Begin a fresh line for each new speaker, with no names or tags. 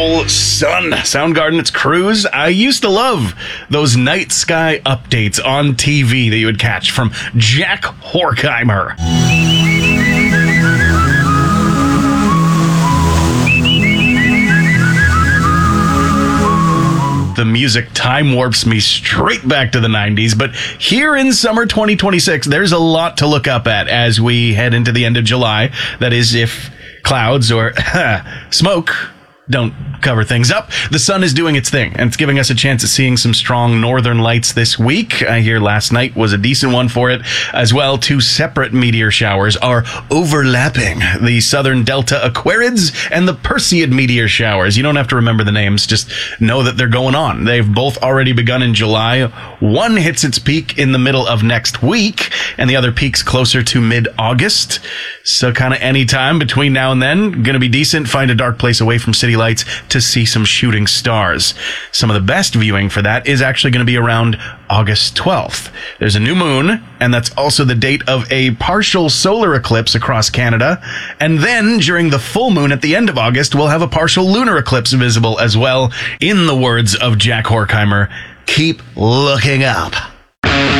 full sun. Soundgarden, it's Cruise. I used to love those night sky updates on TV that you would catch from Jack Horkheimer. The music time warps me straight back to the 90s, but here in summer 2026, there's a lot to look up at as we head into the end of July. That is, if clouds or smoke don't cover things up. The sun is doing its thing, and it's giving us a chance at seeing some strong northern lights this week. I hear last night was a decent one for it as well. Two separate meteor showers are overlapping: the southern Delta Aquarids and the Perseid meteor showers. You don't have to remember the names, just know that they're going on. They've both already begun in July. One hits its peak in the middle of next week, and the other peaks closer to mid-August. So kind of any time between now and then, gonna be decent. Find a dark place away from city lights to see some shooting stars. Some of the best viewing for that is actually going to be around August 12th. There's a new moon, and that's also the date of a partial solar eclipse across Canada. And then during the full moon at the end of August, we'll have a partial lunar eclipse visible as well. In the words of Jack Horkheimer, keep looking up.